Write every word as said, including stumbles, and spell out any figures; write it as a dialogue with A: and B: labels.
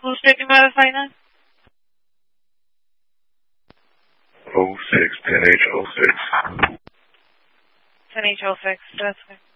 A: Who's taking my finance?
B: oh six, ten H oh six.
A: ten H oh six, that's good.